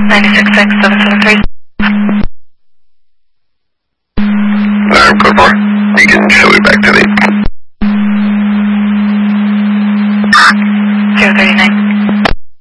966-773. Code 4. You can show it back to me. 039.